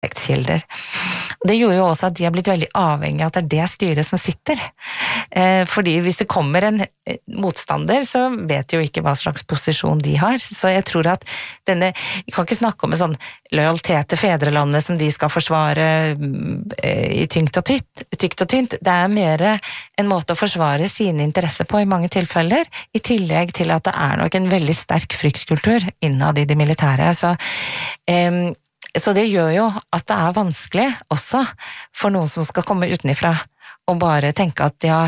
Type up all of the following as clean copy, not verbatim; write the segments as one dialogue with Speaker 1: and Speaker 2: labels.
Speaker 1: inntektskilder. Det gjorde jo også at de har blitt veldig avhengige av at det er det styret som sitter. Fordi hvis det kommer en motstander, så vet de jo ikke hva slags posisjon de har. Så jeg tror at vi kan ikke snakke om en sånn lojalitet til fedrelandet som de skal forsvare i tykt og tynt. Det er mer en måte å forsvare sine interesser på i mange tilfeller, i tillegg til at det er nok en veldig sterk fryktkultur innad i det militære. Så det gjør jo at det er vanskelig også for noen som skal komme utenifra og bare tenke at ja,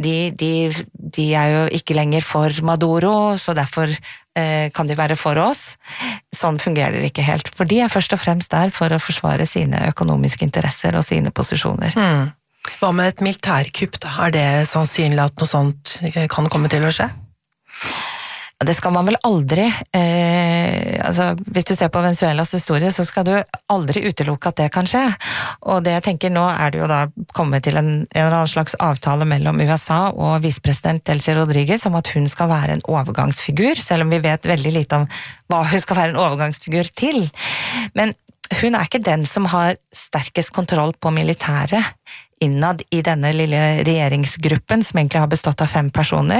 Speaker 1: de er jo ikke lenger for Maduro, så derfor kan de være for oss. Sånn fungerer det ikke helt, for de er først og fremst der for å forsvare sine økonomiske interesser og sine posisjoner.
Speaker 2: Hva med et militærkupp da? Er det sannsynlig at noe sånt kan komme til å skje?
Speaker 1: Det skal man vel aldri, hvis du ser på Venezuelas historie, så skal du aldri utelukke at det kan skje. Og det jeg tenker nå det jo da kommet til en eller annen slags avtale mellom USA og visepresident Delcy Rodriguez om at hun skal være en overgangsfigur, selv om vi vet veldig lite om hva hun skal være en overgangsfigur til. Men hun ikke den som har sterkest kontroll på militæret innad i denne lille regjeringsgruppen, som egentlig har bestått av 5 personer.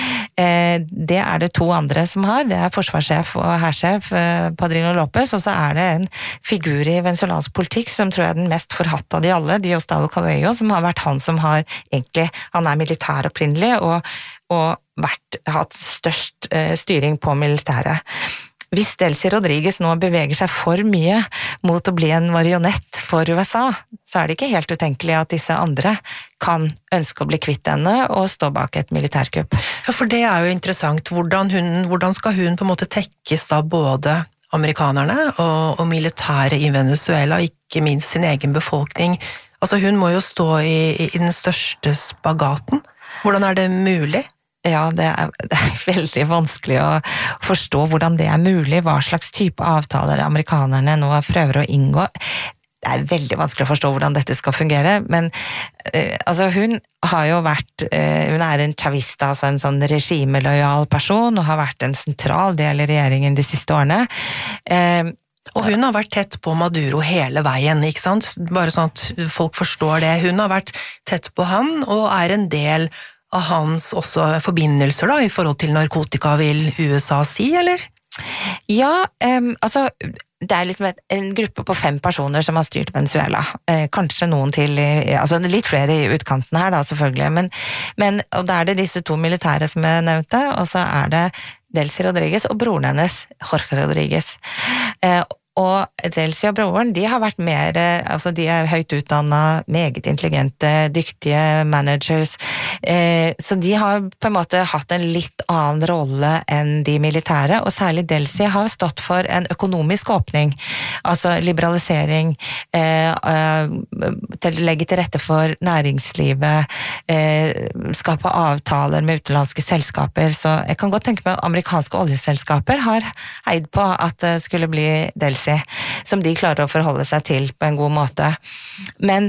Speaker 1: Det det 2 andre som har, det forsvarssjef og hærsjef Padrino López, og så det en figur i venezuelansk politikk som tror jeg den mest forhatt av de alle, Diosdado Cabello, som har vært han som har egentlig, han militær opprinnelig, og hatt størst styring på militæret. Hvis Delcy Rodriguez nå beveger seg for mye mot å bli en marionett for USA, så det ikke helt utenkelig at disse andre kan ønske å bli kvitt henne og stå bak et militærkupp.
Speaker 2: Ja, for det jo interessant. Hvordan skal hun på en måte tekkes da både amerikanerne og militæret i Venezuela, og ikke minst sin egen befolkning? Altså hun må jo stå i den største spagaten. Hvordan det mulig?
Speaker 1: Ja, det veldig vanskelig å forstå hvordan det mulig, hva slags type avtaler amerikanerne nå prøver å inngå. Det veldig vanskelig å forstå hvordan dette skal fungere, men altså hun har jo vært, hun en chavista, altså en sånn regimelojal person, og har vært en sentral del i regjeringen de siste årene.
Speaker 2: Og hun har vært tett på Maduro hele veien, ikke sant? Bare sånn at folk forstår det. Hun har vært tett på han, og en del av hans også forbindelser da, i forhold til narkotika, vil USA si, eller?
Speaker 1: Ja, altså, det liksom en gruppe på 5 personer som har styrt Venezuela. Kanskje noen til, altså litt flere i utkanten her da, selvfølgelig, og da det disse 2 militære som jeg nevnte, og så det Delcy Rodriguez og broren hennes, Jorge Rodriguez. Og Delcy og broren, de har vært mer, altså de høyt utdannet, meget intelligente, dyktige managers, så de har på en måte hatt en litt annen rolle enn de militære, og særlig Delcy har stått for en økonomisk åpning, altså liberalisering, legge til rette for næringslivet, skape avtaler med utenlandske selskaper, så jeg kan godt tenke meg at amerikanske oljeselskaper har eid på at det skulle bli Delcy, som de klarer å forholde seg til på en god måte. Men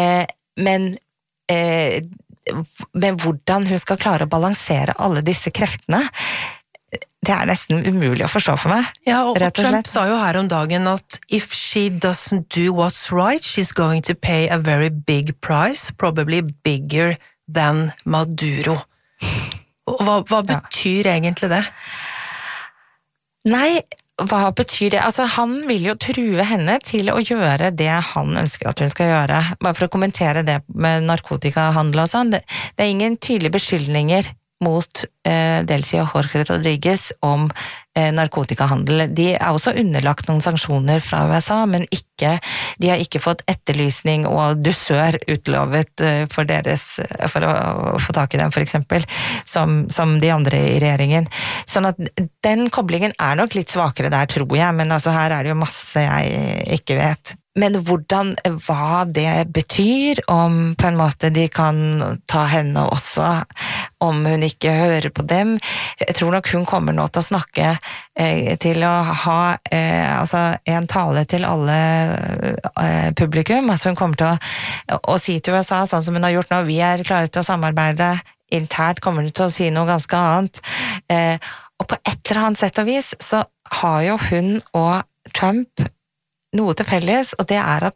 Speaker 1: hvordan hun skal klare å balansere alle disse kreftene, det nesten umulig å forstå for meg.
Speaker 2: Ja, og Trump sa jo her om dagen at if she doesn't do what's right, she's going to pay a very big price, probably bigger than Maduro. Og hva betyr egentlig det?
Speaker 1: Nei, hva betyr det? Altså, han vil jo true henne til å gjøre det han ønsker at hun skal gjøre. Bare for å kommentere det med narkotikahandel og sånn. Det ingen tydelige beskyldninger mot Delcy og Jorge Rodriguez om narkotikahandel. De også underlagt noen sanksjoner fra USA, men de har ikke fått etterlysning og dusør utlovet for å få tak i dem, for eksempel, som de andre i regjeringen. Sånn at den koblingen nok litt svakere der, tror jeg, men altså her det jo masse jeg ikke vet. Men hva det betyr, om på en måte de kan ta henne også, om hun ikke hører på dem. Jeg tror nok hun kommer nå til å snakke til å ha en tale til alle publikum. Altså hun kommer til å si til USA, sånn som hun har gjort nå, vi klare til å samarbeide. Internt kommer hun til å si noe ganske annet. Og på et eller annet sett og vis så har jo hun og Trump noe til felles, og det at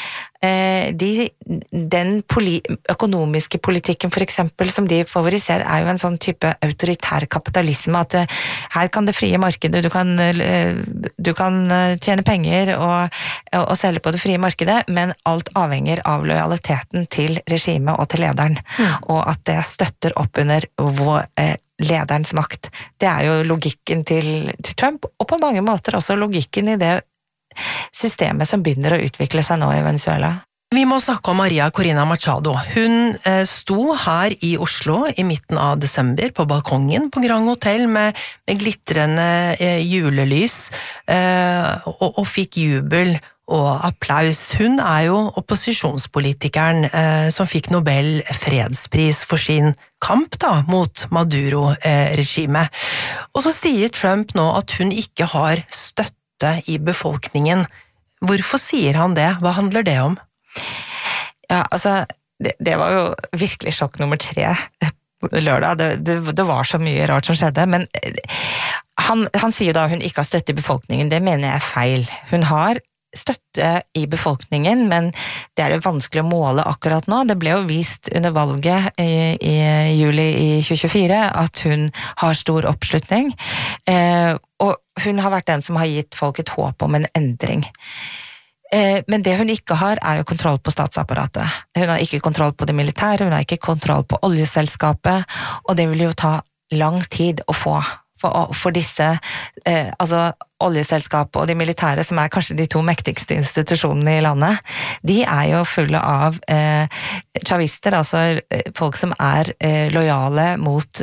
Speaker 1: den økonomiske politikken for eksempel, som de favoriserer, jo en sånn type autoritær kapitalisme, at her kan det frie markedet, du kan tjene penger og selge på det frie markedet, men alt avhenger av lojaliteten til regimet og til lederen, og at det støtter opp under lederens makt. Det jo logikken til Trump, og på mange måter også logikken i det systemet som begynner å utvikle seg nå i Venezuela.
Speaker 2: Vi må snakke om Maria Corina Machado. Hun sto her i Oslo i midten av desember på balkongen på Grand Hotel med glitrende julelys og fikk jubel og applaus. Hun jo opposisjonspolitikeren som fikk Nobel fredspris for sin kamp mot Maduro-regimet. Og så sier Trump nå at hun ikke har støtte i befolkningen. Hvorfor sier han det? Hva handler det om?
Speaker 1: Ja, altså, det var jo virkelig sjokk nummer 3 lørdag. Det var så mye rart som skjedde, men han sier da hun ikke har støtte i befolkningen. Det mener jeg feil. Hun har støtte i befolkningen, men det det vanskelig å måle akkurat nå. Det ble jo vist under valget i juli i 2024 at hun har stor oppslutning, og hun har vært den som har gitt folk et håp om en endring. Men det hun ikke har jo kontroll på statsapparatet. Hun har ikke kontroll på det militære, hun har ikke kontroll på oljeselskapet, og det vil jo ta lang tid å få. For disse, altså oljeselskapet og de militære, som kanskje de 2 mektigste institusjonene i landet, de jo fulle av chavister, altså folk som lojale mot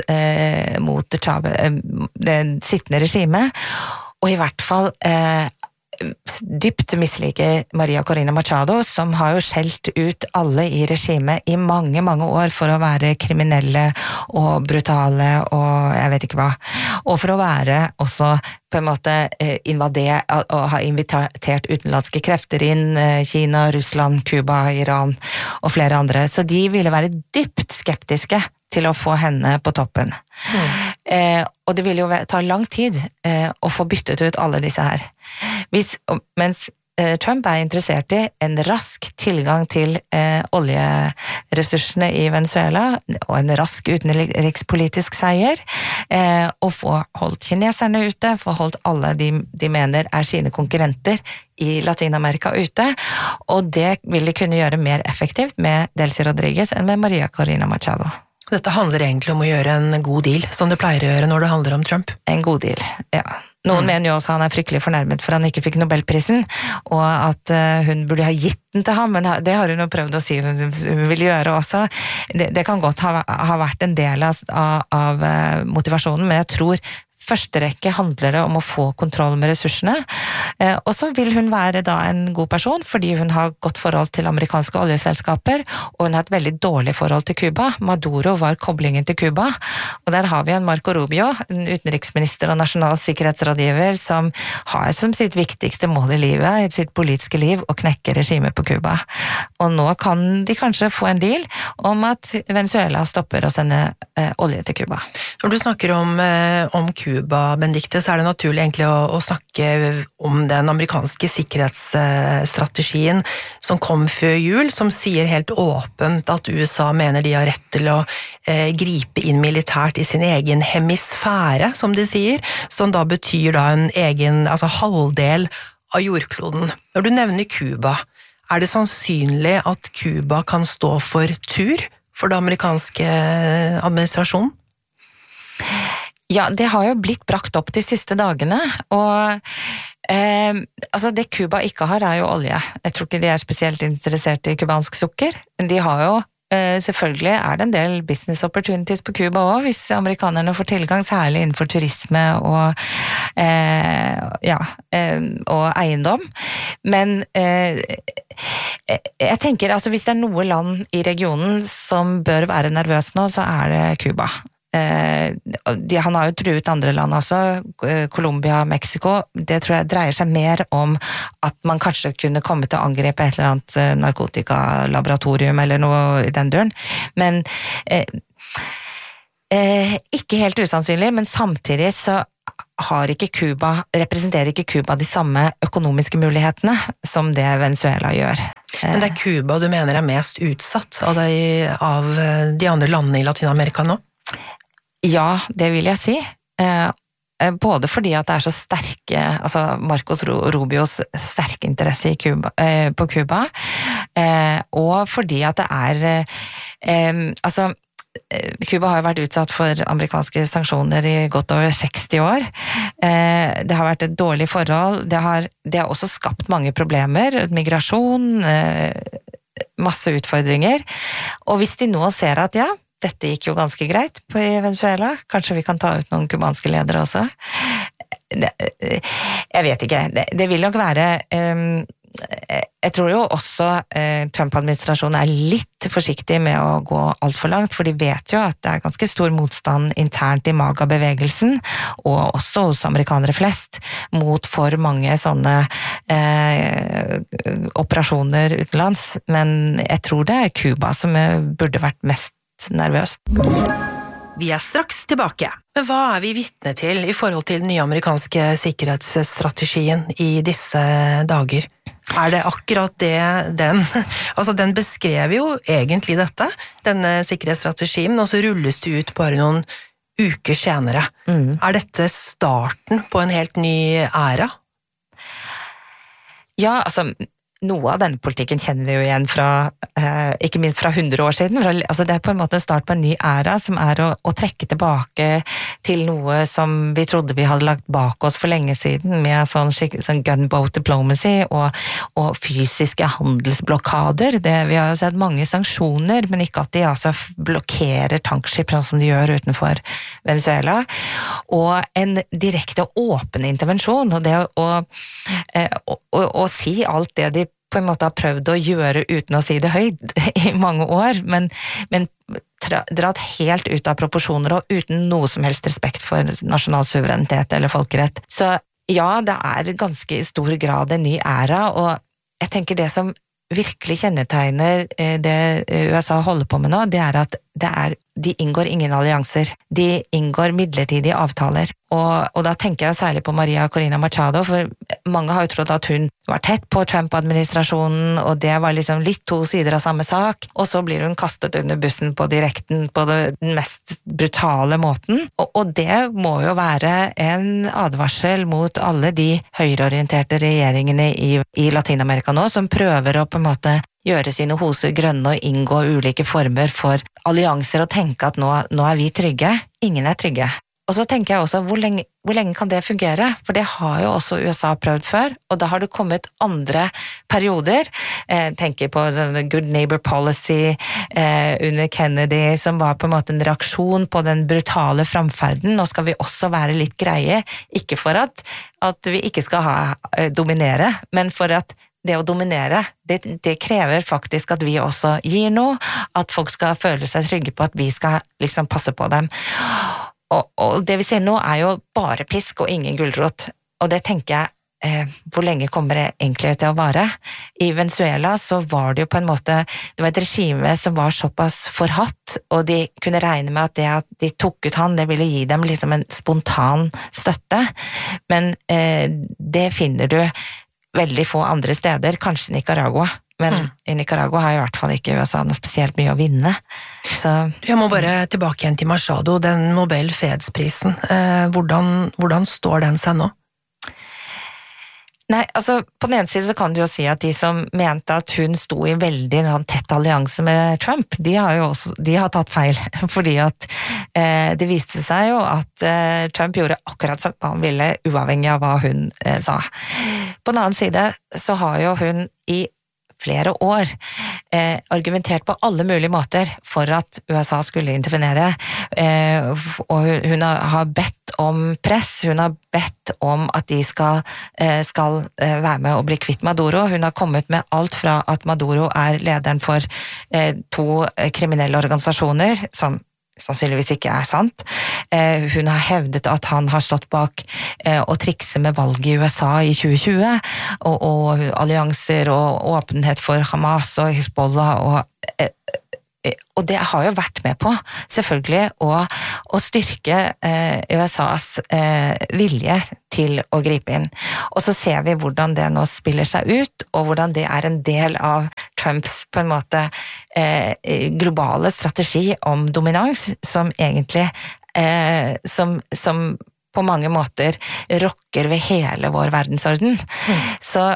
Speaker 1: det sittende regimet, og i hvert fall dypt misliker Maria Corina Machado, som har jo skjelt ut alle i regimet i mange, mange år for å være kriminelle og brutale og jeg vet ikke hva. Og for å være også på en måte invadert og ha invitert utenlandske krefter inn, Kina, Russland, Kuba, Iran og flere andre. Så de ville være dypt skeptiske til å få henne på toppen. Og det vil jo ta lang tid å få byttet ut alle disse her. Mens Trump interessert i en rask tilgang til oljeressursene i Venezuela, og en rask utenrikspolitisk seier, og få holdt kineserne ute, få holdt alle de mener sine konkurrenter i Latinamerika ute, og det vil de kunne gjøre mer effektivt med Delcy Rodriguez enn med Maria Corina Machado.
Speaker 2: Dette handler egentlig om å gjøre en god deal, som det pleier å gjøre når det handler om Trump.
Speaker 1: En god deal, ja. Noen mener jo også han fryktelig fornærmet for han ikke fikk Nobelprisen, og at hun burde ha gitt den til ham, men det har hun jo prøvd å si hun vil gjøre også. Det kan godt ha vært en del av motivasjonen, men jeg tror første rekke handler det om å få kontroll med ressursene, og så vil hun være da en god person, fordi hun har godt forhold til amerikanske oljeselskaper, og hun har et veldig dårlig forhold til Cuba. Maduro var koblingen til Cuba, og der har vi en Marco Rubio, en utenriksminister og nasjonal sikkerhetsrådgiver, som har som sitt viktigste mål i livet, i sitt politiske liv, å knekke regimet på Cuba. Og nå kan de kanskje få en deal om at Venezuela stopper å sende olje til Cuba.
Speaker 2: Når du snakker om Cuba, Benedikte, så det naturlig egentlig å snakke om den amerikanske sikkerhetsstrategien som kom før jul, som sier helt åpent at USA mener de har rett til å gripe inn militært i sin egen hemisfære, som de sier, som da betyr da en egen, altså halvdel av jordkloden. Når du nevner Cuba, det sannsynlig at Cuba kan stå for tur for den amerikanske administrasjonen?
Speaker 1: Ja, det har jo blitt brakt opp de siste dagene, og altså det Cuba ikke har jo olje. Jeg tror ikke de spesielt interessert i kubansk sukker, men de har jo selvfølgelig det en del business opportunities på Cuba også, hvis amerikanerne får tilgang, særlig innenfor turisme og og eiendom. Men jeg tenker, altså hvis det noe land i regionen som bør være nervøs nå, så det Cuba. Han har jo truet andre land også, Colombia, Mexico. Det tror jeg dreier seg mer om at man kanskje kunne komme til å angripe et eller annet narkotikalaboratorium eller noe i den duren. Men ikke helt usannsynlig, men samtidig så representerer ikke Cuba de samme økonomiske mulighetene som det Venezuela gjør.
Speaker 2: Men det Cuba du mener mest utsatt av de andre landene i Latinamerika nå?
Speaker 1: Ja, det vil jeg si. Både fordi at det så sterke, altså Marcos Rubios sterke interesse på Cuba, og fordi at det altså Cuba har jo vært utsatt for amerikanske sanksjoner i godt over 60 år. Det har vært et dårlig forhold. Det har også skapt mange problemer, migrasjon, masse utfordringer. Og hvis de nå ser at ja, dette gikk jo ganske greit i Venezuela, kanskje vi kan ta ut noen kubanske ledere også. Jeg vet ikke. Det vil nok være jeg tror jo også Trump-administrasjonen litt forsiktig med å gå alt for langt, for de vet jo at det ganske stor motstand internt i MAGA-bevegelsen, og også hos amerikanere flest, mot for mange sånne operasjoner utenlands. Men jeg tror det Cuba som burde vært mest nervøst.
Speaker 2: Vi straks tilbake. Men hva vi vitne til i forhold til den nye amerikanske sikkerhetsstrategien i disse dager? Det akkurat den beskrev jo egentlig dette, denne sikkerhetsstrategien, og så rulles det ut bare noen uker senere. Dette starten på en helt ny æra?
Speaker 1: Ja, altså noe av denne politikken kjenner vi jo igjen fra, ikke minst fra 100 år siden. Altså det på en måte en start på en ny æra, som å trekke tilbake til noe som vi trodde vi hadde lagt bak oss for lenge siden, med sånn gunboat diplomacy og fysiske handelsblokader. Vi har jo sett mange sanksjoner, men ikke at de altså blokkerer tankskip, sånn som de gjør utenfor Venezuela. Og en direkte åpen intervensjon, og det å si alt det de på en måte har prøvd å gjøre uten å si det høyt i mange år, men dratt helt ut av proporsjoner og uten noe som helst respekt for nasjonal suverenitet eller folkerett. Så ja, det ganske i stor grad en ny æra, og jeg tenker det som virkelig kjennetegner det USA holder på med nå, det at de inngår ingen allianser. De inngår midlertidige avtaler. Og da tenker jeg særlig på Maria Corina Machado, for mange har jo trodd at hun var tett på Trump-administrasjonen, og det var liksom litt to sider av samme sak, og så blir hun kastet under bussen på direkten på den mest brutale måten. Og det må jo være en advarsel mot alle de høyreorienterte regjeringene i Latinamerika nå, som prøver å på en måte gjøre sine hoser grønne og inngå ulike former for allianser og tenke at nå vi trygge. Ingen trygge. Og så tenker jeg også, hvor lenge kan det fungere? For det har jo også USA prøvd før, og da har det kommet andre perioder. Tenker på Good Neighbor Policy under Kennedy, som var på en måte en reaksjon på den brutale framferden. Nå skal vi også være litt greie, ikke for at vi ikke skal dominere, men for at det å dominere, det krever faktisk at vi også gir noe, at folk skal føle seg trygge på at vi skal liksom passe på dem. Og det vi ser nå jo bare pisk og ingen gulrot, og det tenker jeg, hvor lenge kommer det egentlig til å vare? I Venezuela så var det jo på en måte, det var et regime som var såpass forhatt, og de kunne regne med at det at de tok ut han, det ville gi dem liksom en spontan støtte, men det finner du veldig få andre steder, kanskje Nicaragua, men i Nicaragua har i hvert fall ikke USA noe spesielt mye å vinne. Så
Speaker 2: jeg må bare tilbake igjen til Machado, den Nobel fredsprisen. Hvordan står den seg nå?
Speaker 1: Nei, altså på den ene siden så kan du jo si at de som mente at hun sto i veldig sånn tett allianse med Trump, de har tatt feil, fordi at det viste seg jo at Trump gjorde akkurat som han ville, uavhengig av hva hun sa. På den annen side så har jo hun i flere år argumentert på alle mulige måter for at USA skulle intervenere, og hun har bedt om press, hun har bedt om at de skal være med og bli kvitt Maduro. Hun har kommet med alt fra at Maduro lederen for 2 kriminelle organisasjoner, som sannsynligvis ikke sant. Hun har hevdet at han har stått bak å trikse med valget i USA i 2020, og allianser og åpenhet for Hamas og Hezbollah, og det har jo vært med på, selvfølgelig, å styrke USAs vilje til å gripe inn. Og så ser vi hvordan det nå spiller seg ut, og hvordan det er en del av Trumps på en måte globale strategi om dominans, som egentlig som på mange måter rokker ved hele vår verdensorden. Så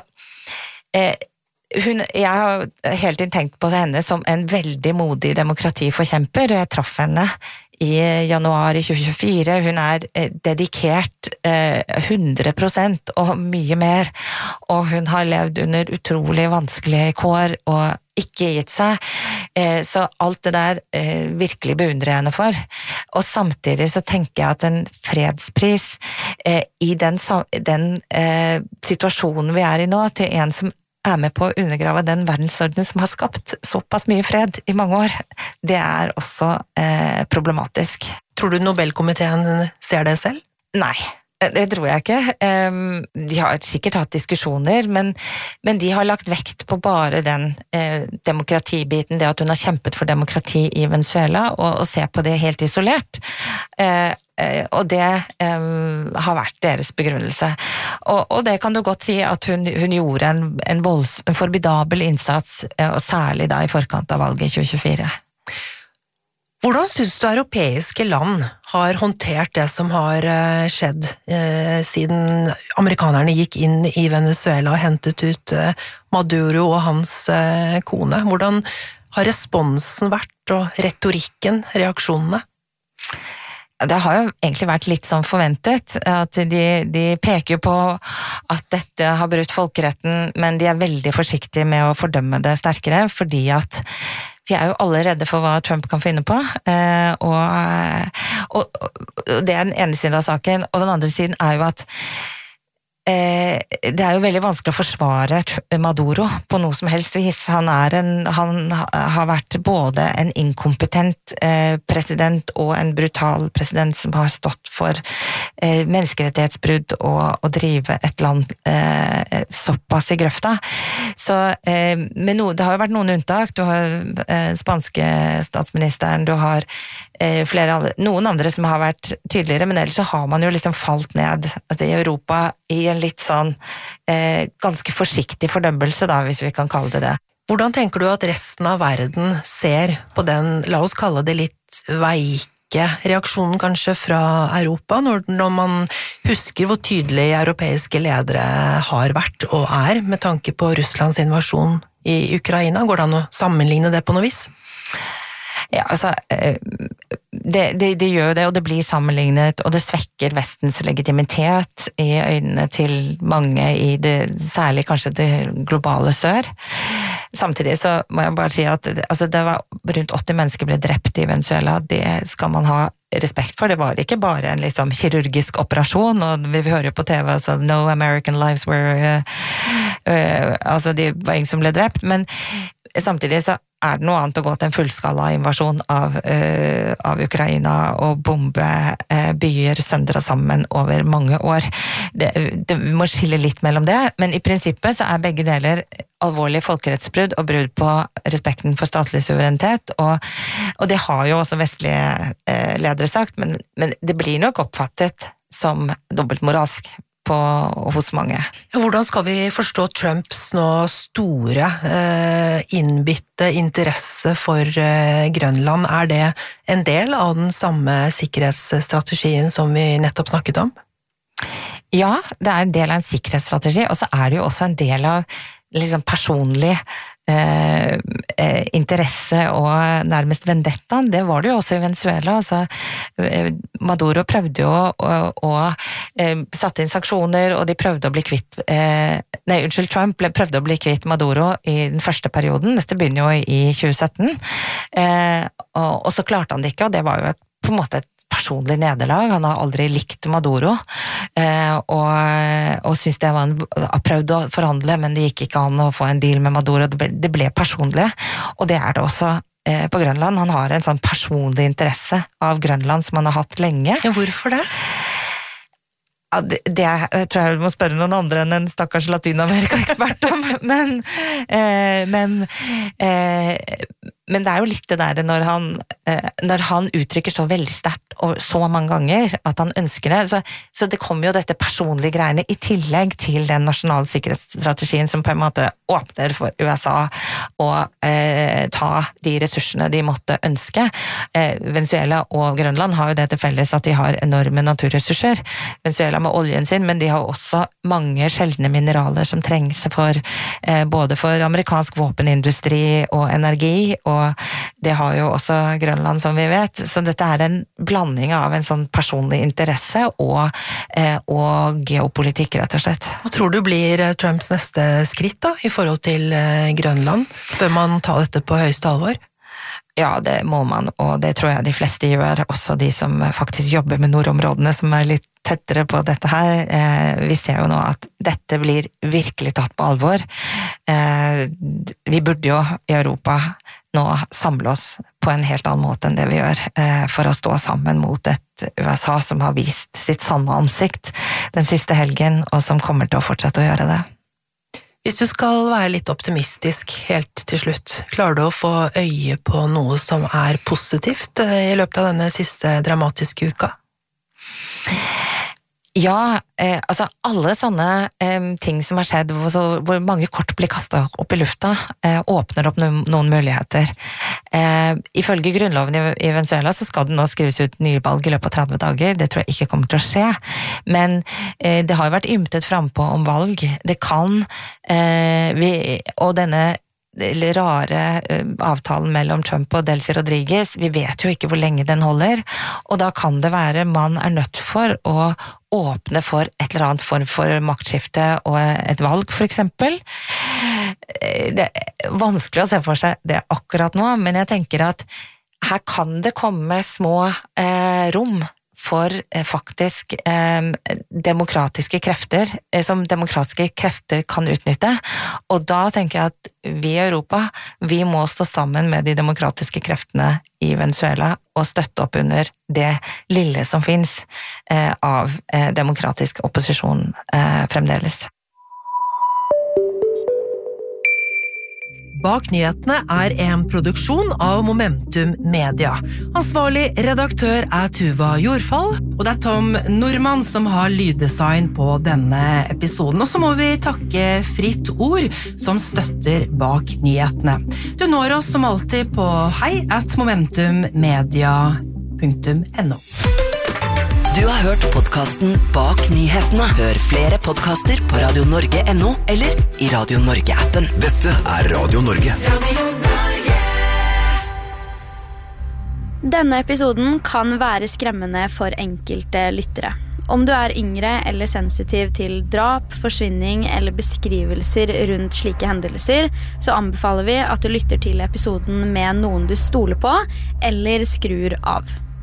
Speaker 1: jeg har helt tenkt på henne som en veldig modig demokratiforkjemper, og jeg traff henne i januar i 2024. Hun er dedikert 100% og mye mer, og hun har levd under utrolig vanskelige kår og ikke gitt seg, så alt det der virkelig beundrer jeg henne for. Og samtidig så tenker jeg at en fredspris i den situasjonen vi er i nå, til en som er med på å undergrave den verdensordenen som har skapt såpass mye fred i mange år, det er også problematisk.
Speaker 2: Tror du Nobelkomiteen ser det selv?
Speaker 1: Nei, det tror jeg ikke. De har sikkert hatt diskusjoner, men de har lagt vekt på bare den demokratibiten, det at hun har kjempet for demokrati i Venezuela, og se på det helt isolert. Og det har vært deres begrunnelse. Og det kan du godt si at hun gjorde en formidabel innsats, og særlig da i forkant av valget i 2024.
Speaker 2: Hvordan synes du europeiske land har håndtert det som har skjedd siden amerikanerne gikk inn i Venezuela og hentet ut Maduro og hans kone? Hvordan har responsen vært, og retorikken, reaksjonene?
Speaker 1: Det har jo egentlig vært litt sånn forventet, at de peker jo på at dette har brutt folkeretten, men de er veldig forsiktige med å fordømme det sterkere, fordi at vi er jo alle redde for hva Trump kan finne på, og det er den ene siden av saken, og den andre siden er jo at det er jo veldig vanskelig å forsvare Maduro på noe som helst vis. Han har vært både en inkompetent president og en brutal president som har stått for menneskerettighetsbrudd og drive et land såpass i grøfta. Så, men det har jo vært noen unntak. Du har spanske statsministeren, du har noen andre som har vært tydeligere, men ellers så har man jo liksom falt ned i Europa i en litt sånn ganske forsiktig fordømmelse da, hvis vi kan kalle det det.
Speaker 2: Hvordan tenker du at resten av verden ser på den, la oss kalle det litt veike reaksjonen kanskje fra Europa, når man husker hvor tydelig europeiske ledere har vært og er med tanke på Russlands invasjon i Ukraina? Går det an å sammenligne det på noe vis?
Speaker 1: Ja, altså, det gjør det, og det blir sammenlignet, og det svekker Vestens legitimitet i øynene til mange særlig kanskje det globale sør. Samtidig så må jeg bare si at det var rundt 80 mennesker ble drept i Venezuela, det skal man ha respekt for. Det var ikke bare en liksom kirurgisk operasjon, og vi hører jo på TV, altså no American lives were altså det var ingen som ble drept, men samtidig så er det noe annet å gå til en fullskala invasjon av Ukraina og bombe byer søndre sammen over mange år. Det må skille litt mellom det, men i prinsippet så er begge deler alvorlige folkerettsbrudd og brudd på respekten for statlig suverenitet, og det har jo også vestlige ledere sagt, men det blir nok oppfattet som dobbeltmoralsk hos mange.
Speaker 2: Hvordan skal vi forstå Trumps nå store innbitte interesse for Grønland? Er det en del av den samme sikkerhetsstrategien som vi nettopp snakket om?
Speaker 1: Ja, det er en del av en sikkerhetsstrategi, og så er det jo også en del av liksom personlig interesse og nærmest vendetta. Det var det jo også i Venezuela. Altså, Maduro prøvde jo å satte inn sanksjoner, og de prøvde å bli kvitt Trump prøvde å bli kvitt Maduro i den første perioden. Dette begynner jo i 2017. Og så klarte han det ikke, og det var jo på en måte et personlig nederlag. Han har aldri likt Maduro, og synes det har prøvd å forhandle, men det gikk ikke an å få en deal med Maduro. Det ble personlig, og det er det også på Grønland. Han har en sånn personlig interesse av Grønland som han har hatt lenge.
Speaker 2: Ja, hvorfor det?
Speaker 1: Ja, jeg tror jeg må spørre noen andre enn en stakkars Latinamerika-ekspert om, men det jo litt det der når han uttrykker så veldig sterkt og så mange ganger at han ønsker det, så det kommer jo dette personlige greiene i tillegg til den nasjonale sikkerhetsstrategien som på en måte åpner for USA å ta de ressursene de måtte ønske. Venezuela og Grønland har jo det til felles at de har enorme naturressurser. Venezuela med oljen sin, men de har også mange sjeldne mineraler som trengs både for amerikansk våpenindustri og energi, og det har jo også Grønland som vi vet, så dette en blanding av en sånn personlig interesse og geopolitikk rett og slett.
Speaker 2: Hva tror du blir Trumps neste skritt da, i forhold til Grønland? Bør man ta dette på høyeste alvor?
Speaker 1: Ja, det må man, og det tror jeg de fleste gjør, også de som faktisk jobber med nordområdene, som litt tettere på dette her. Vi ser jo nå at dette blir virkelig tatt på alvor. Vi burde jo i Europa nå samle oss på en helt annen måte enn det vi gjør, for å stå sammen mot et USA som har vist sitt sanne ansikt den siste helgen, og som kommer til å fortsette å gjøre det.
Speaker 2: Hvis du skal være litt optimistisk helt til slutt, klarer du å få øye på noe som positivt i løpet av denne siste dramatiske uka?
Speaker 1: Ja, altså alle sånne ting som har skjedd, hvor mange kort blir kastet opp i lufta, åpner opp noen muligheter. Ifølge grunnloven i Venezuela så skal det nå skrives ut nyvalg i løpet av 30 dager, det tror jeg ikke kommer til å skje, men det har jo vært ymtet frempå om valg. Det kan, og denne rare avtalen mellom Trump og Delcy Rodriguez, vi vet jo ikke hvor lenge den holder, og da kan det være man nødt for å åpne for et eller annet form for maktskifte og et valg, for eksempel. Det vanskelig å se for seg det akkurat nå, men jeg tenker at her kan det komme små rom for faktisk demokratiske krefter, som demokratiske krefter kan utnytte, og da tenker jeg at vi i Europa, vi må stå sammen med de demokratiske kreftene i Venezuela og støtte opp under det lille som finnes av demokratisk opposisjon fremdeles.
Speaker 2: Bak nyhetene en produksjon av Momentum Media. Ansvarlig redaktør Tuva Jorfall, og det Tom Normann som har lyddesign på denne episoden. Og så må vi takke Fritt Ord som støtter bak nyhetene. Du når oss som alltid på hei@momentummedia.no.
Speaker 3: Du har hørt podcasten Bak nyhetene. Hør flere podcaster på radionorge.no eller i Radio Norge-appen.
Speaker 4: Dette Radio Norge.
Speaker 5: Denne episoden kan være skremmende for enkelte lyttere. Om du yngre eller sensitiv til drap, forsvinning eller beskrivelser rundt slike hendelser, så anbefaler vi at du lytter til episoden med noen du stoler på, eller skrur av.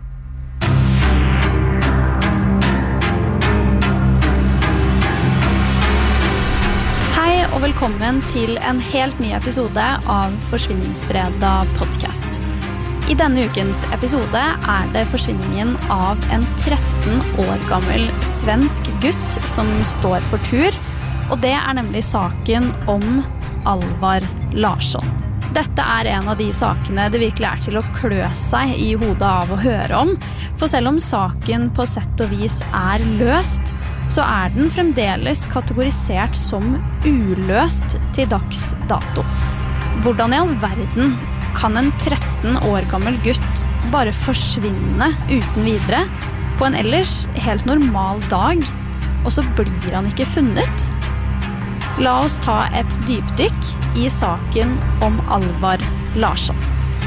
Speaker 5: Og velkommen til en helt ny episode av Forsvinningsfredag podcast. I denne ukens episode det forsvinningen av en 13 år gammel svensk gutt som står for tur, og det nemlig saken om Alvar Larsson. Dette en av de sakene det virkelig til å klø seg i hodet av å høre om, for selv om saken på sett og vis løst, så den fremdeles kategorisert som uløst til dags dato. Hvordan i all verden kan en 13 år gammel gutt bare forsvinne uten videre på en ellers helt normal dag, og så blir han ikke funnet? La oss ta et dypdykk i saken om Alvar Larsson.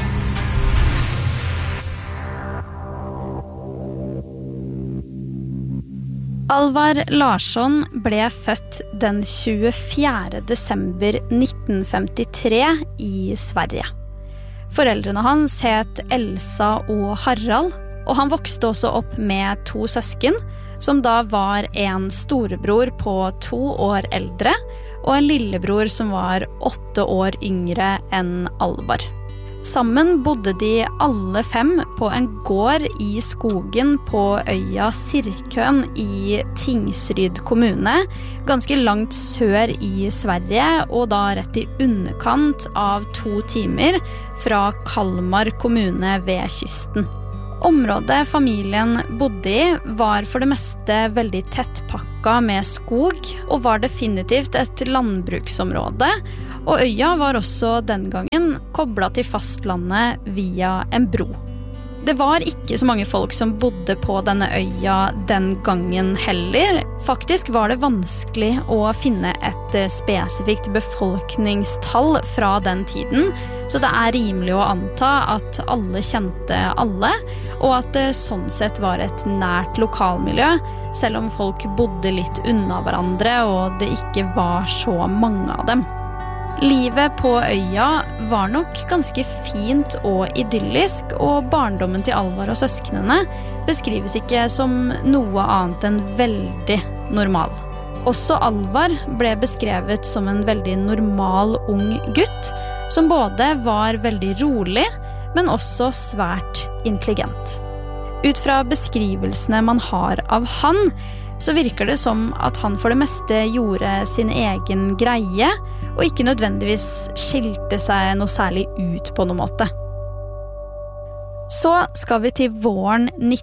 Speaker 5: Alvar Larsson ble født den 24. desember 1953 i Sverige. Foreldrene hans het Elsa og Harald, og han vokste også opp med 2 søsken, som da var en storebror på 2 år eldre, og en lillebror som var 8 år yngre enn Alvar. Sammen bodde de alle 5 på en gård i skogen på øya Sirkön i Tingsryd kommune, ganske langt sør i Sverige, og da rett i underkant av 2 timer fra Kalmar kommune ved kysten. Området familien bodde i var for det meste veldig tettpakka med skog, og var definitivt et landbruksområde, og øya var også den gangen koblet til fastlandet via en bro. Det var ikke så mange folk som bodde på denne øya den gangen heller. Faktisk var det vanskelig å finne et spesifikt befolkningstall fra den tiden, så det er rimelig å anta at alle kjente alle, og at det sånn sett var et nært lokalmiljø, selv om folk bodde litt unna hverandre og det ikke var så mange av dem. Livet på øya var nok ganske fint og idyllisk, og barndommen til Alvar og søsknene beskrives ikke som noe annet enn veldig normal. Også Alvar ble beskrevet som en veldig normal ung gutt, som både var veldig rolig, men også svært intelligent. Ut fra beskrivelsene man har av han, så virker det som at han for det meste gjorde sin egen greie, og ikke nødvendigvis skilte seg noe særlig ut på noen måte. Så skal vi til våren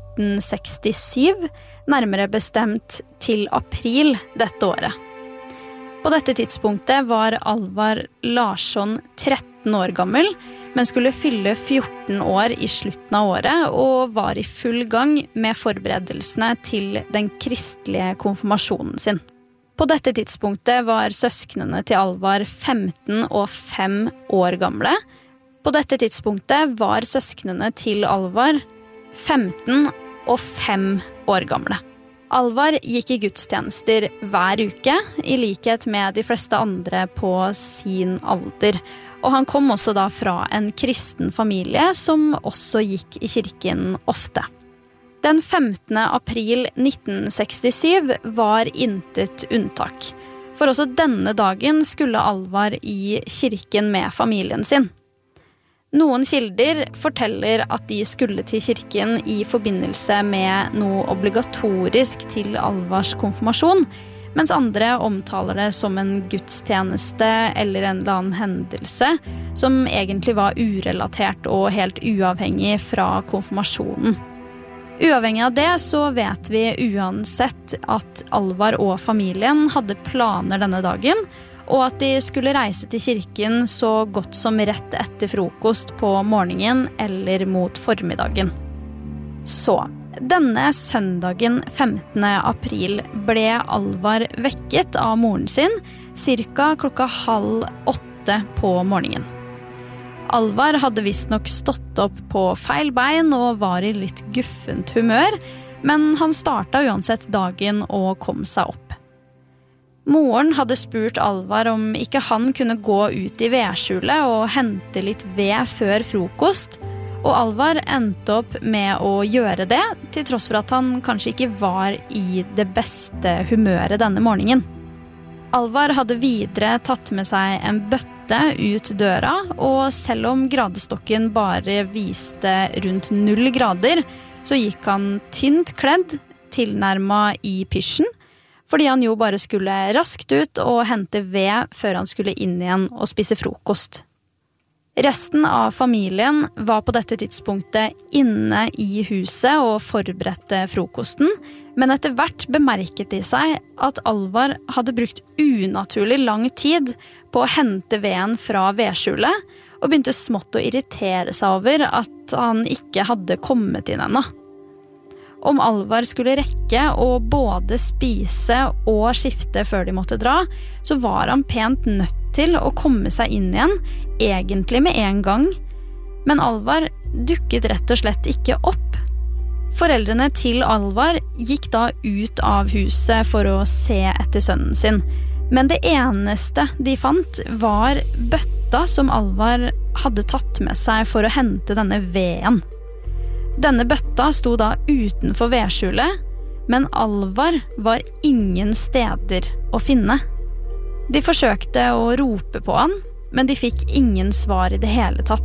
Speaker 5: 1967, nærmere bestemt til april dette året. På dette tidspunktet var Alvar Larsson 13 år gammel, men skulle fylle 14 år i slutten av året, og var i full gang med forberedelsene til den kristelige konfirmasjonen sin. På dette tidspunktet var søsknene til Alvar 15 og 5 år gamle. På dette tidspunktet var søsknene til Alvar 15 og 5 år gamle. Alvar gikk i gudstjenester hver uke, i likhet med de fleste andre på sin alder. Og han kom også da fra en kristen familie som også gikk i kirken ofte. Den 15. april 1967 var intet unntak. For også denne dagen skulle Alvar i kirken med familien sin. Noen kilder forteller at de skulle til kirken i forbindelse med noe obligatorisk til Alvars konfirmasjon, mens andre omtaler det som en gudstjeneste eller en eller annen hendelse som egentlig var urelatert og helt uavhengig fra konfirmasjonen. Uavhengig av det så vet vi uansett at Alvar og familien hadde planer denne dagen, og at de skulle reise til kirken så godt som rett etter frokost på morgenen eller mot formiddagen. Så, denne søndagen 15. april ble Alvar vekket av moren sin cirka 7:30 på morgenen. Alvar hadde visstnok stått opp på feil bein og var i litt guffent humør, men han startet uansett dagen og kom seg opp. Moren hadde spurt Alvar om ikke han kunne gå ut i vedskjulet og hente litt ved før frokost, og Alvar endte opp med å gjøre det, til tross for at han kanskje ikke var i det beste humøret denne morgenen. Alvar hadde videre tatt med seg en bøtte ut døra, og selv om gradestokken bare viste rundt 0 grader, så gikk han tynt kledd, tilnærmet i pysjen, fordi han jo bare skulle raskt ut og hente ved før han skulle inn igjen og spise frokost. Resten av familien var på dette tidspunktet inne i huset og forberedte frokosten, men etter hvert bemerket de seg at Alvar hadde brukt unaturlig lang tid på å hente veden fra vedskjulet, og begynte smått å irritere seg over at han ikke hadde kommet inn ennå. Om Alvar skulle rekke å både spise og skifte før de måtte dra, så var han pent nødt til å komme seg inn igjen, egentlig med en gang, men Alvar dukket rett og slett ikke opp. Foreldrene til Alvar gikk da ut av huset for å se etter sønnen sin, men det eneste de fant var bøtta som Alvar hadde tatt med seg for å hente denne veden. Denne bøtta sto da utenfor vedskjulet, men Alvar var ingen steder å finne. De forsøkte å rope på han, men de fikk ingen svar i det hele tatt.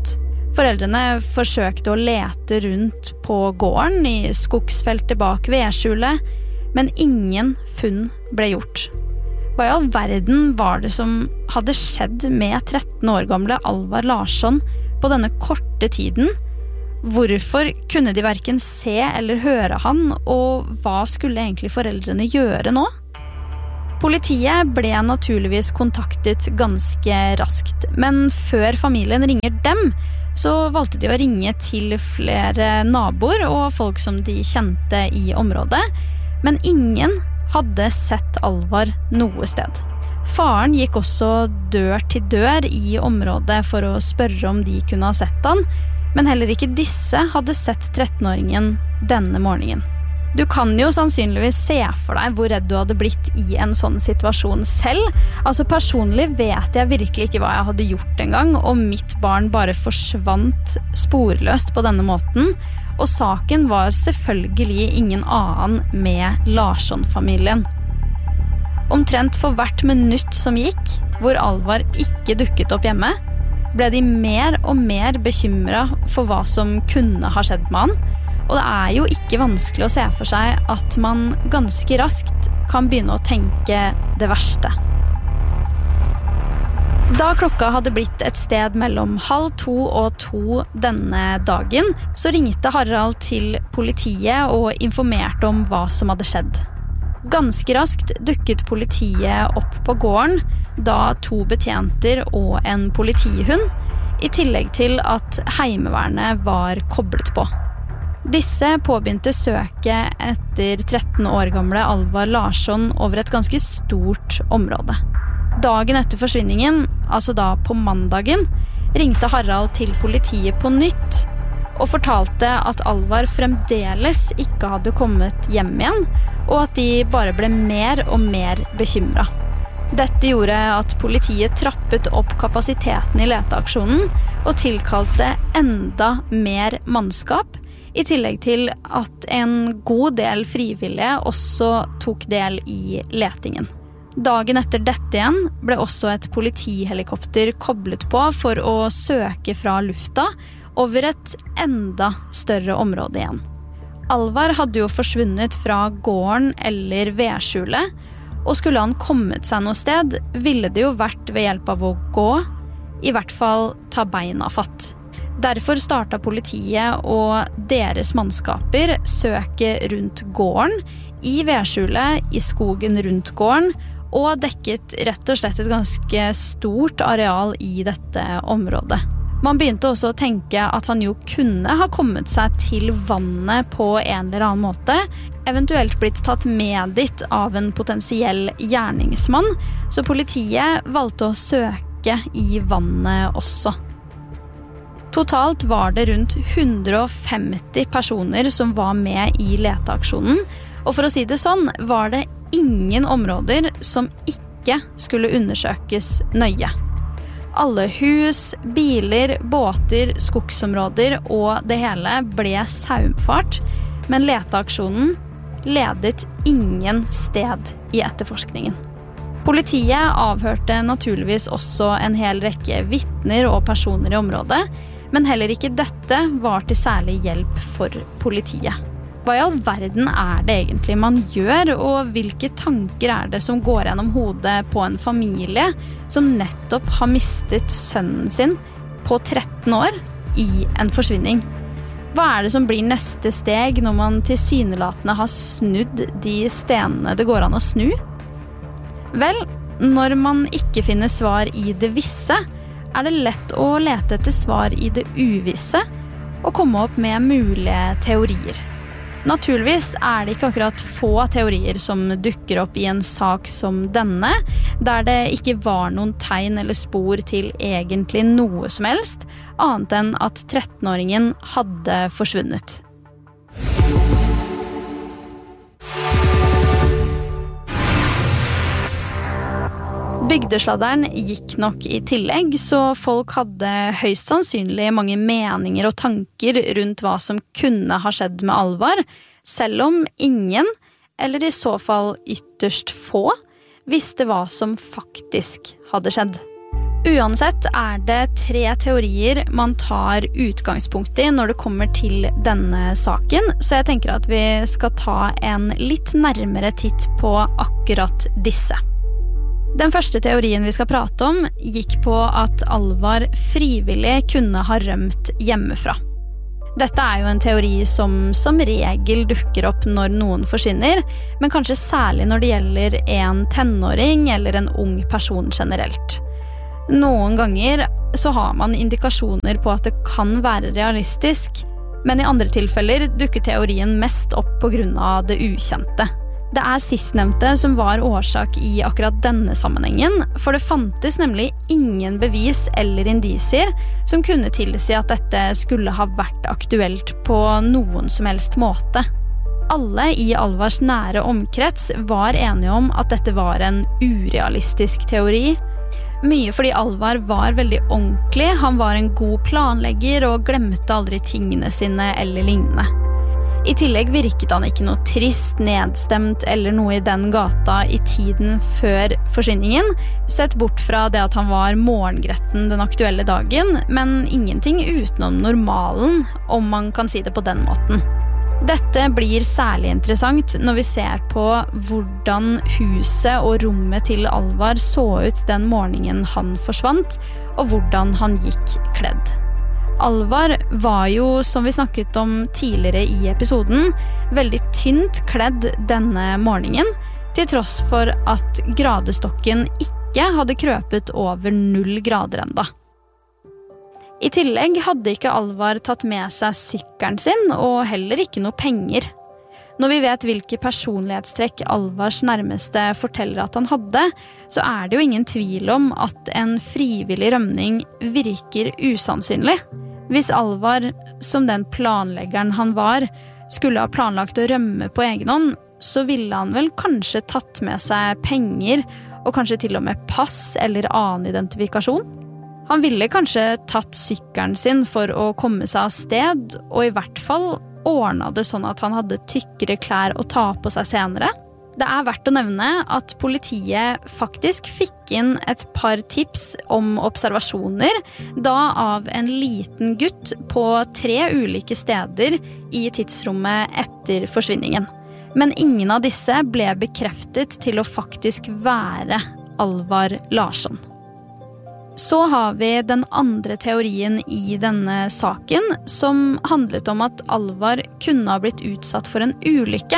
Speaker 5: Foreldrene forsøkte å lete rundt på gården I skogsfeltet bak vedskjulet, men ingen funn ble gjort. Hva I all verden var det som hadde skjedd med 13 år gamle Alvar Larsson på denne korte tiden? Hvorfor kunne de hverken se eller høre han, og hva skulle egentlig foreldrene gjøre nå? Politiet ble naturligvis kontaktet ganske raskt, men før familien ringer dem, så valgte de å ringe til flere naboer og folk som de kjente I området, men ingen hadde sett Alvar noe sted. Faren gikk også dør til dør I området for å spørre om de kunne ha sett han, men heller ikke disse hadde sett 13-åringen denne morgenen. Du kan jo sannsynligvis se for deg hvor redd du hadde blitt I en sånn situasjon selv. Altså personlig vet jeg virkelig ikke hva jeg hadde gjort en gang, og mitt barn bare forsvant sporløst på denne måten, og saken var selvfølgelig ingen annen med Larsson-familien. Omtrent for hvert minutt som gikk, hvor Alvar ikke dukket opp hjemme, ble de mer og mer bekymret for hva som kunne ha skjedd med han, og det jo ikke vanskelig å se for seg at man ganske raskt kan begynne å tenke det verste. Da klokka hadde blitt et sted mellom 1:30 og 2 denne dagen, så ringte Harald til politiet og informerte om hva som hadde skjedd. Ganske raskt dukket politiet opp på gården, da 2 betjenter og en politihund, I tillegg til at heimevernet var koblet på. Disse påbegynte søket etter 13 år gamle Alvar Larsson over et ganske stort område. Dagen etter forsvinningen, altså da på mandagen, ringte Harald til politiet på nytt og fortalte at Alvar fremdeles ikke hadde kommet hjem igjen, og at de bare ble mer og mer bekymret. Dette gjorde at politiet trappet opp kapasiteten I leteaksjonen og tilkalte enda mer mannskap, I tillegg til at en god del frivillige også tok del I letingen. Dagen etter dette igjen ble også et politihelikopter koblet på for å søke fra lufta over et enda større område igjen. Alvar hadde jo forsvunnet fra gården eller vedskjulet, og skulle han kommet seg noe sted, ville det jo vært ved hjelp av å gå, I hvert fall ta beina fatt. Derfor startet politiet og deres mannskaper søke rundt gården, I vedskjulet, I skogen rundt gården, og dekket rett og slett et ganske stort areal I dette området. Man begynte også å tenke at han jo kunne ha kommet seg til vannet på en eller annen måte, eventuelt blitt tatt med dit av en potensiell gjerningsmann, så politiet valgte å søke I vannet også. Totalt var det rundt 150 personer som var med I leteaksjonen, og for å si det sånn var det ingen områder som ikke skulle undersøkes nøye. Alle hus, biler, båter, skogsområder og det hele ble saumfart, men leteaksjonen ledet ingen sted I etterforskningen. Politiet avhørte naturligvis også en hel rekke vittner og personer I området, men heller ikke dette var til særlig hjelp for politiet. Hva I all verden det egentlig man gjør, og hvilke tanker det som går gjennom hodet på en familie som nettopp har mistet sønnen sin på 13 år I en forsvinning? Hva det som blir neste steg når man tilsynelatende har snudd de stenene det går an å snu? Vel, når man ikke finner svar I det visse, det lett å lete etter svar I det uvisse og komme opp med mulige teorier. Naturligvis det ikke akkurat få teorier som dukker opp I en sak som denne, der det ikke var noen tegn eller spor til egentlig noe som helst, annet enn at 13-åringen hadde forsvunnet. Bygdesladderen gikk nok I tillegg, så folk hadde høyst sannsynlig mange meninger og tanker rundt hva som kunne ha skjedd med Alvar, selv om ingen, eller I så fall ytterst få, visste hva som faktisk hadde skjedd. Uansett det 3 teorier man tar utgangspunkt I når det kommer til denne saken, så jeg tenker at vi skal ta en litt nærmere titt på akkurat disse. Den første teorien vi skal prate om gikk på at Alvar frivillig kunne ha rømt hjemmefra. Dette jo en teori som regel dukker opp når noen forsvinner, men kanskje særlig når det gjelder en tenåring eller en ung person generelt. Noen ganger så har man indikasjoner på at det kan være realistisk, men I andre tilfeller dukker teorien mest opp på grunn av det ukjente. Det sistnevnte som var årsak I akkurat denne sammenhengen, for det fantes nemlig ingen bevis eller indisier som kunne tilsi at dette skulle ha vært aktuelt på noen som helst måte. Alle I Alvars nære omkrets var enige om at dette var en urealistisk teori. Mye fordi Alvar var veldig ordentlig, han var en god planlegger og glemte aldri tingene sine eller lignende. I tillegg virket han ikke noe trist, nedstemt eller noe I den gata I tiden før forsvinningen, sett bort fra det at han var morgengretten den aktuelle dagen, men ingenting utenom normalen, om man kan si det på den måten. Dette blir særlig interessant når vi ser på hvordan huset og rommet til Alvar så ut den morgenen han forsvant, og hvordan han gikk kledd. Alvar var jo, som vi snakket om tidligere I episoden, veldig tynt kledd denne morgenen, til tross for at gradestokken ikke hadde krøpet over 0 grader enda. I tillegg hadde ikke Alvar tatt med seg sykkelen sin, og heller ikke noe penger. Når vi vet hvilke personlighetstrekk Alvars nærmeste forteller at han hadde, så det jo ingen tvil om at en frivillig rømning virker usannsynlig. Hvis Alvar, som den planleggeren han var, skulle ha planlagt å rømme på egen hånd, så ville han vel kanskje tatt med seg penger, og kanskje til og med pass eller annen identifikasjon. Han ville kanskje tatt sykkelen sin for å komme seg av sted, og I hvert fall ordnet det sånn at han hadde tykkere klær å ta på seg senere. Det verdt å nevne at politiet faktisk fikk inn et par tips om observasjoner, da av en liten gutt på 3 ulike steder I tidsrommet etter forsvinningen. Men ingen av disse ble bekreftet til å faktisk være Alvar Larsson. Så har vi den andre teorien I denne saken, som handlet om at Alvar kunne ha blitt utsatt for en ulykke.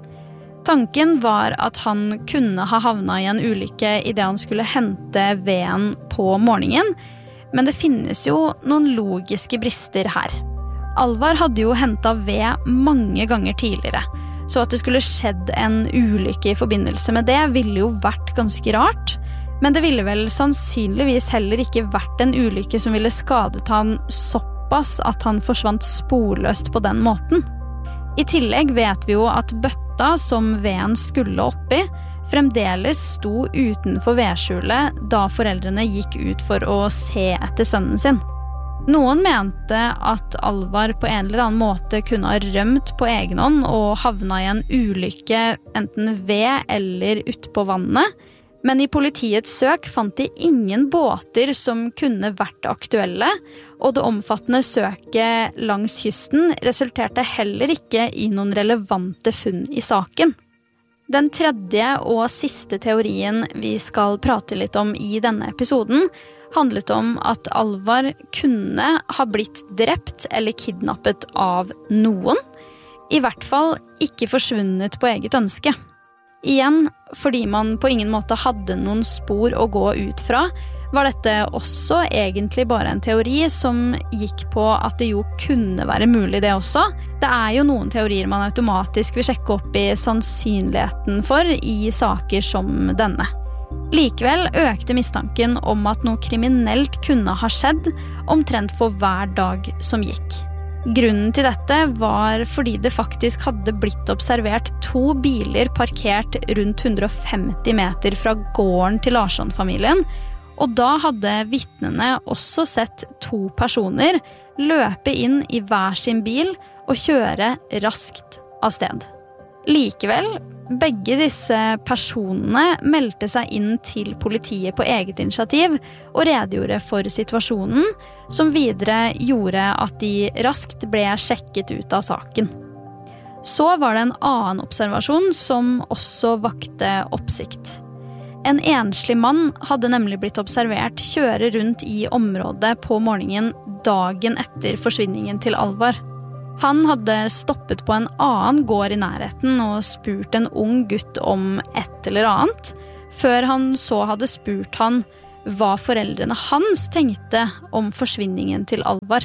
Speaker 5: Tanken var at han kunne ha havnet I en ulykke I det han skulle hente veden på morgenen, men det finnes jo noen logiske brister her. Alvar hadde jo hentet ved mange ganger tidligere, så at det skulle skjedd en ulykke I forbindelse med det ville jo vært ganske rart, men det ville vel sannsynligvis heller ikke vært en ulykke som ville skadet han såpass at han forsvant sporløst på den måten. I tillegg vet vi jo at bøtta som veden skulle oppi, fremdeles sto utenfor vedskjulet da foreldrene gikk ut for å se etter sønnen sin. Noen mente at Alvar på en eller annen måte kunne ha rømt på egen hånd og havnet I en ulykke enten ved eller ute på vannet, men I politiets søk fant de ingen båter som kunne vært aktuelle, og det omfattende søket langs kysten resulterte heller ikke I noen relevante funn I saken. Den tredje og siste teorien vi skal prate litt om I denne episoden, handlet om at Alvar kunne ha blitt drept eller kidnappet av noen, I hvert fall ikke forsvunnet på eget ønske. Igjen, fordi man på ingen måte hadde noen spor å gå ut fra, var dette også egentlig bare en teori som gikk på at det jo kunne være mulig det også. Det jo noen teorier man automatisk vil sjekke opp I sannsynligheten for I saker som denne. Likevel økte mistanken om at noe kriminelt kunne ha skjedd omtrent for hver dag som gikk. Grunnen til dette var fordi det faktisk hadde blitt observert 2 biler parkert rundt 150 meter fra gården til Larsson-familien, og da hadde vittnene også sett 2 personer løpe inn I hver sin bil og kjøre raskt av sted. Likevel, begge disse personene meldte seg inn til politiet på eget initiativ og redegjorde for situasjonen, som videre gjorde at de raskt ble sjekket ut av saken. Så var det en annen observasjon som også vakte oppsikt. En enslig mann hadde nemlig blitt observert kjøre rundt i området på morgenen dagen etter forsvinningen til Alvar. Han hadde stoppet på en annen gård i nærheten og spurt en ung gutt om et eller annet, før han så hadde spurt han hva foreldrene hans tenkte om forsvinningen til Alvar.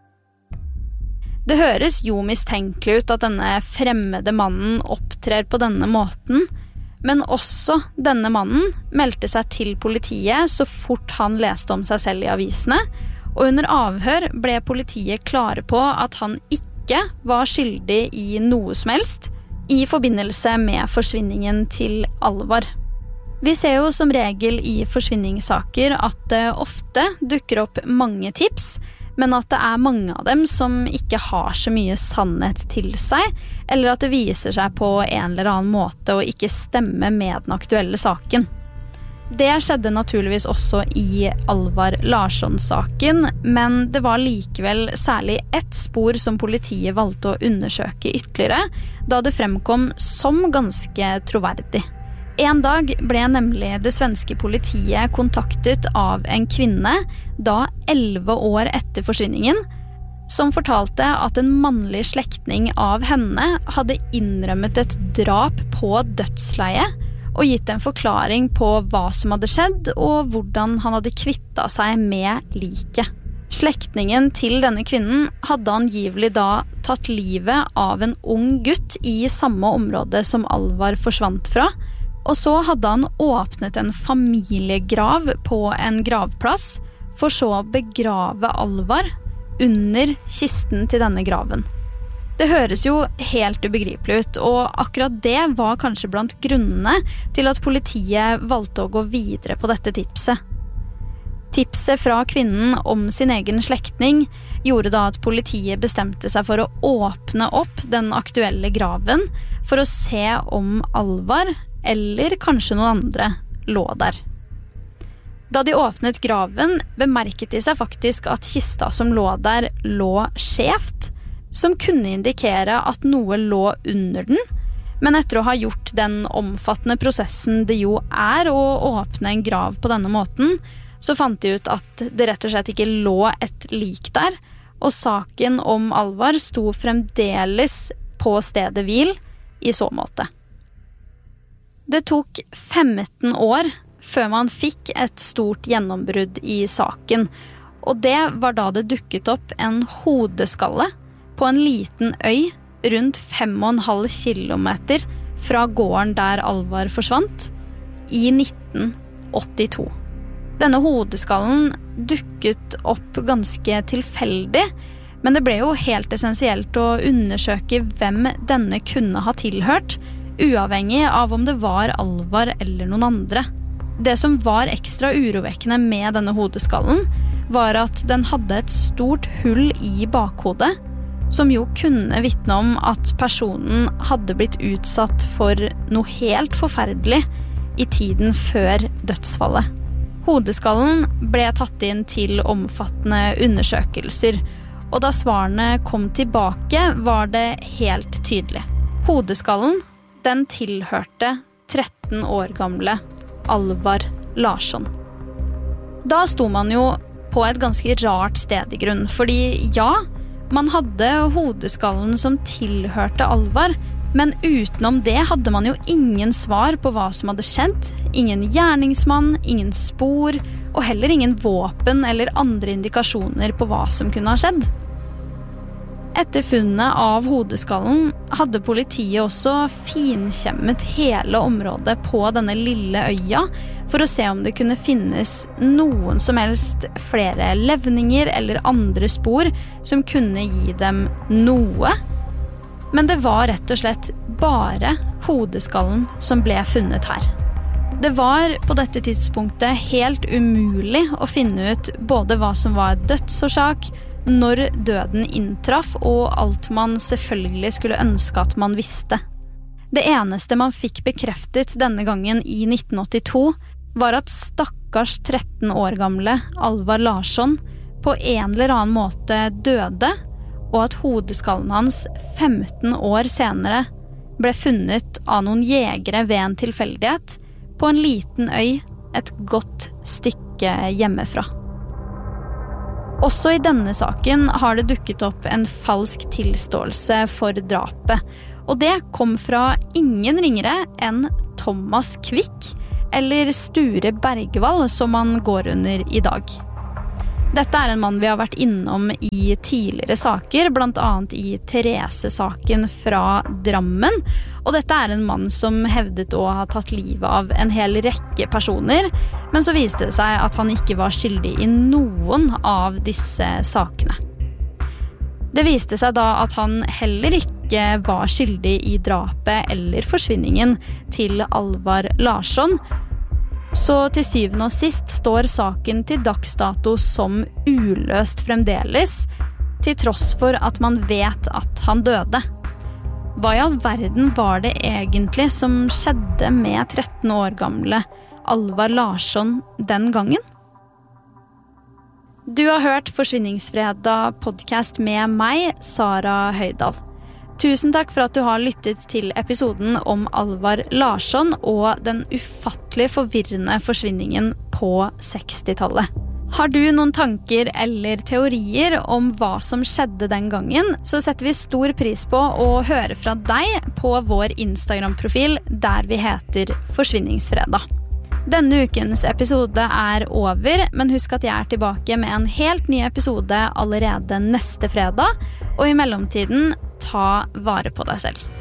Speaker 5: Det høres jo mistenkelig ut at denne fremmede mannen opptrer på denne måten, men også denne mannen meldte seg til politiet så fort han leste om seg selv i avisene, og under avhør ble politiet klare på at han ikke var skyldig i noe som helst i forbindelse med forsvinningen til Alvar. Vi ser jo som regel i forsvinningssaker at det ofte dukker opp mange tips, men at det mange av dem som ikke har så mye sannhet til seg, eller at det viser seg på en eller annen måte å ikke stemme med den aktuelle saken. Det skjedde naturligvis også i Alvar Larsson-saken, men det var likevel særlig ett spor som politiet valgte å undersøke ytterligere, da det fremkom som ganske troverdig. En dag ble nemlig det svenske politiet kontaktet av en kvinne, da 11 år etter forsvinningen, som fortalte at en mannlig slektning av henne hadde innrømmet et drap på dødsleie, og gitt en forklaring på hva som hadde skjedd, og hvordan han hadde kvittet seg med liket. Slektningen til denne kvinnen hadde angivelig da tatt livet av en ung gutt i samme område som Alvar forsvant fra, og så hadde han åpnet en familiegrav på en gravplass, for så å begrave Alvar under kisten til denne graven. Det høres jo helt ubegripelig ut, og akkurat det var kanskje blant grunnene til at politiet valgte å gå videre på dette tipset. Tipset fra kvinnen om sin egen slektning gjorde da at politiet bestemte seg for å åpne opp den aktuelle graven for å se om Alvar, eller kanskje noen andre, lå der. Da de åpnet graven, bemerket de seg faktisk at kista som lå der lå skjevt, som kunne indikere at noe lå under den, men etter å ha gjort den omfattende prosessen det jo å åpne en grav på denne måten, så fant de ut at det rett og slett ikke lå et lik der, og saken om Alvar sto fremdeles på stedet hvil i så måte. Det tok 15 år før man fikk et stort gjennombrudd i saken, og det var da det dukket opp en hodeskalle på en liten øy rundt 5,5 kilometer fra gården der Alvar forsvant i 1982. Denne hodeskallen dukket opp ganske tilfeldig, men det ble jo helt essensielt å undersøke hvem denne kunne ha tilhørt, uavhengig av om det var Alvar eller noen andre. Det som var ekstra urovekkende med denne hodeskallen, var at den hadde et stort hull i bakhodet, som jo kunne vitne om at personen hadde blitt utsatt for noe helt forferdelig i tiden før dødsfallet. Hodeskallen ble tatt inn til omfattende undersøkelser, og da svarene kom tilbake var det helt tydelig. Hodeskallen, den tilhørte 13 år gamle Alvar Larsson. Da sto man jo på et ganske rart sted i grunn, fordi ja, man hadde hodeskallen som tilhørte Alvar, men utenom det hadde man jo ingen svar på hva som hadde skjedd, ingen gjerningsmann, ingen spor, og heller ingen våpen eller andre indikasjoner på hva som kunne ha skjedd. Etter funnet av hodeskallen hadde politiet også finkjemmet hele området på denne lille øya for å se om det kunne finnes noen som helst flere levninger eller andre spor som kunne gi dem noe. Men det var rett og slett bare hodeskallen som ble funnet her. Det var på dette tidspunktet helt umulig å finne ut både hva som var dødsårsak, når døden inntraff, og alt man selvfølgelig skulle ønske at man visste. Det eneste man fikk bekreftet denne gangen i 1982 var at stakkars 13 år gamle Alvar Larsson på en eller annen måte døde, og at hodeskallen hans 15 år senere ble funnet av noen jegere ved en tilfeldighet på en liten øy et godt stykke hjemmefra. Også i denne saken har det dukket opp en falsk tilståelse for drapet, og det kom fra ingen ringere enn Thomas Quick, eller Sture Bergvall som han går under i dag. Dette er en mann vi har vært innom i tidligere saker, blant annet i Therese-saken fra Drammen, og dette er en mann som hevdet å ha tatt livet av en hel rekke personer, men så viste det seg at han ikke var skyldig i noen av disse sakene. Det viste seg da at han heller ikke var skyldig i drapet eller forsvinningen til Alvar Larsson, så til syvende og sist står saken til dagsdato som uløst fremdeles, til tross for at man vet at han døde. Hva i all verden var det egentlig som skjedde med 13 år gamle Alvar Larsson den gangen? Du har hørt Forsvinningsfredag podcast med meg, Sara Høydal. Tusen takk for at du har lyttet til episoden om Alvar Larsson og den ufattelig forvirrende forsvinningen på 60-tallet. Har du noen tanker eller teorier om hva som skjedde den gangen, så setter vi stor pris på å høre fra deg på vår Instagram-profil der vi heter Forsvinningsfredag. Denne ukens episode er over, men husk at jeg er tilbake med en helt ny episode allerede neste fredag, og i mellomtiden ta vare på deg selv.